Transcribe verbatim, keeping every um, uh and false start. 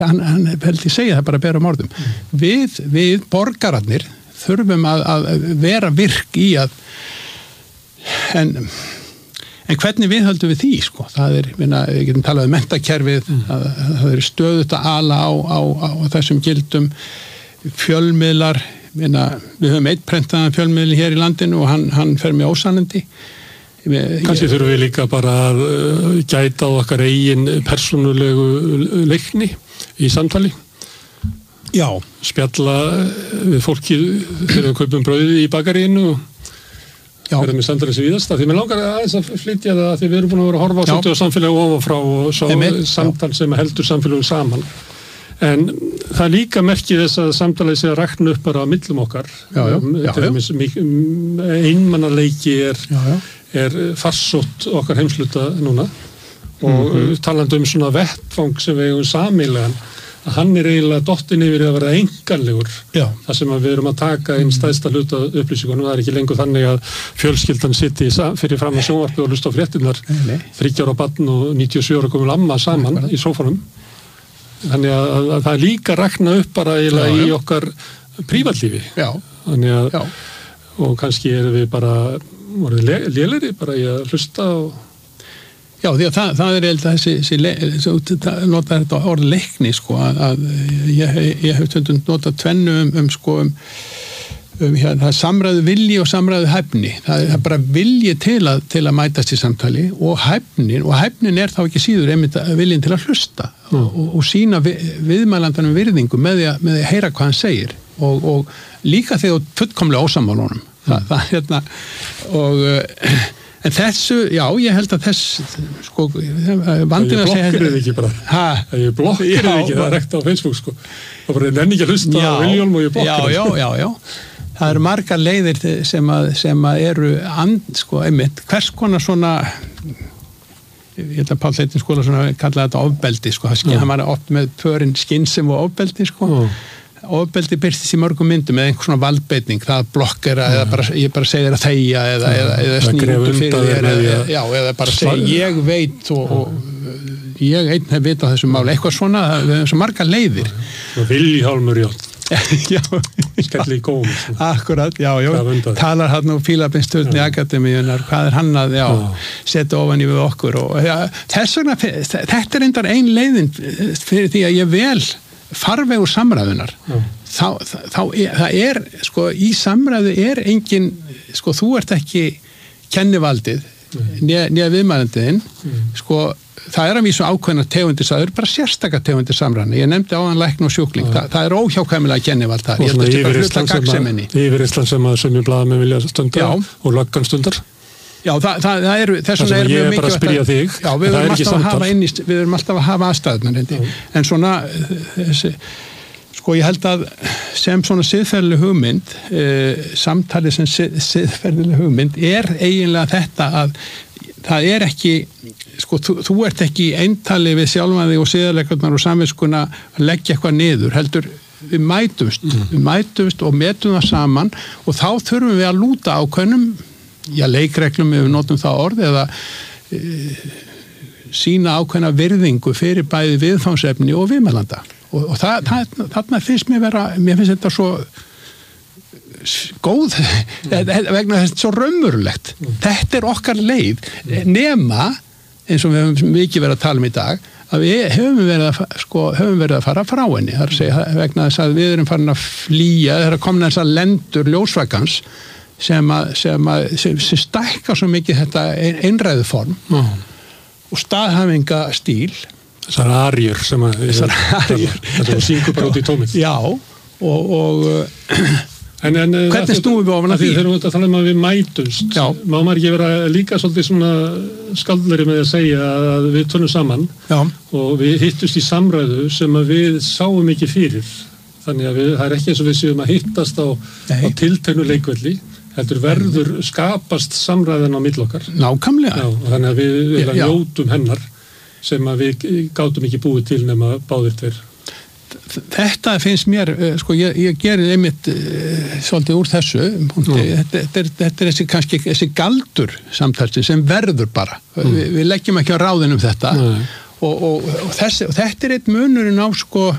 hann, hann held ég segja það bara berum orðum. Mm. Við, við borgararnir þurfum að, að vera virk í að en, en hvernig við höldum við því, sko? Það er, minna, við getum talað um menntakerfið, mm. að, að það er stöðut að ala á, á, á, á þessum gildum, fjölmiðlar, minna, við höfum eitt prentaðan fjölmiðl hér í landinu og hann, hann fer með ósannindi. Kannski þurfum við líka bara að gæta á okkar eigin persónulegu leikni í samtali. Já. Spjalla við fólkið þegar við kaupum brauðið í bakaríinu og verðum við samtalið sem víðast. Því mér langar aðeins að flytja það að því við erum búin að vera að horfa á svolítið á samfélagi ofan frá og svo samtal sem heldur samfélagum saman. En það er líka merkið þess að samtalið sé að rakna upp bara á millum okkar. Já, já. já, já. Einmannaleiki er, já, já. er farsótt okkar heimsluta núna og mm-hmm. talandi um svona vettfang sem við eigum sameiginlegan að hann er eiginlega dottin yfir að vera einkanlegur. Já. Það sem við erum að taka inn stæðsta hluta upplýsingunum. Það er ekki lengur þannig að fjölskyldan sitti fyrir fram að sjónvarpi og hlusta á fréttirnar þriggja ára barn og níutíu og sjö ára gömul amma saman í sófanum. Þannig að, að, að það er líka rakna upp bara eiginlega já, já. í okkar prívatlífi. Já. Þannig að, já. og kannski erum við bara, voruð lélegri bara í að hlusta og... Já, því að það, það er eiginlega þessi, þessi notar þetta orð leikni, sko, að, að ég, ég hef stundum notað tvennu um, um sko, um, um hér, það er samræðu vilji og samræðu hæfni. Það er bara vilji til að, til að mætast í samtali og hæfnin, og hæfnin er þá ekki síður einmitt viljin til að hlusta mm. og, og sína við, viðmælandanum virðingu með því að, með því að heyra hvað hann segir og, og líka þegar fullkomlega ósammála honum. Mm. Það, það, hérna, og... En þessu, já, ég held að þess, sko, vandinn að segja... Ég blokkir þið ekki bara. Hæ? Ég blokkir þið ekki, það er rekt á Facebook, sko. Það bara nenni ekki að hlusta á Viljálm og ég blokkir þið. Já, já, já, já. Það eru margar leiðir sem að, sem að eru, and, sko, einmitt, hvers konar svona, ég held að Páll Leitin skóla svona kallaði þetta ofbeldi, sko, það hann var oft með pörin skynsem og ofbeldi, sko. Já. Ofbeldi byrstist í mörgum myndum með einhvers svona valdbeitning, það blokkera ja. eða bara, ég bara segi þér að þegja eða, ja. eða, eða snýndu fyrir þér eða, já, eða bara segja ég veit og, og ég einn hef vit á þessum máli, eitthvað svona, við hefum svo marga leiðir. Og Viljálmur, já. já. Skelli í góm. Akkurat, já, já. Talar hann og Fílabeinsturni ja. Akademíunar, hvað er hann að, já, já. setja ofan í við okkur og já, þess vegna, þetta er reyndar ein leiðin fyrir því að ég vel farvegur samræðunar mm. þá, þá, þá er, það er sko í samræðu er engin sko þú ert ekki kennivaldið mm. neða viðmælandiðinn mm. sko það er að vísu ákveðna tegundir það eru bara sérstaka tegundir samræðna ég nefndi áðan lækn og sjúkling mm. Þa, það er óhjákvæmilega kennivald þar ég held að þetta er hluta gagnseminni yfir Ísland sem að sömjum blaðamenn vilja stunda Já. Og löggan stundar Já, það, það, það eru, þess vegna er mjög mikilvægt. Ég er bara að spyrja þig. Já, við erum alltaf að hafa inn í, við erum alltaf að hafa aðstæðunar, en svona, þessi, sko ég held að sem svona siðferðileg hugmynd, eh, samtalið sem sið, siðferðileg hugmynd, er eiginlega þetta að það er ekki, sko, þú, þú ert ekki í eintali við sjálfan þig og siðarleikarnar og samviskuna að leggja eitthvað niður, heldur við mætumst, mm. við mætumst og metum það saman og þá þurfum við að lúta ákveðnum já, leikreglum ef við notum það orð eða e, sína ákveðna virðingu fyrir bæði viðfangsefni og viðmælanda og, og það, það, þarna finnst mér vera mér finnst þetta svo góð mm. vegna þess svo raunverulegt mm. þetta er okkar leið mm. nema eins og við höfum mikið verið að tala um í dag að við höfum verið að, sko, höfum verið að fara frá henni þar að segja vegna þess að við erum farin að flýja þegar að komna þess að lendur ljósvakans sem að, sem að, sem, sem stækka svo mikið þetta einræðu form mm. og staðhæfinga stíl. Þessar arjur sem að, Þessar arjur. Þetta var syngur bara út í tómið. Já, og, og en, en, hvernig snúum við ofan að því? Þegar við ætlum að tala um að við mætumst, Já. Má maður ekki vera líka svolítið svona skaldleri með að segja að við tölum saman Já. Og við hittust í samræðu sem að við sáum ekki fyrir. Þannig að við, það er ekki eins og við séum að hittast á, á tilteknu leikvelli. Heldur verður skapast samræðan á milli okkar. Nákvæmlega. Já, þannig að við, við njótum hennar sem að við gátum ekki búið til nema báðir tveir. Þetta finnst mér, sko, ég, ég gerir einmitt uh, svolítið úr þessu. Þetta, þetta, er, þetta er þessi kannski þessi galdur samtalsins sem verður bara. Mm. Vi, við leggjum ekki á ráðin um þetta. Nei. og, og, og, þessi, og þetta er eitt munurinn á sko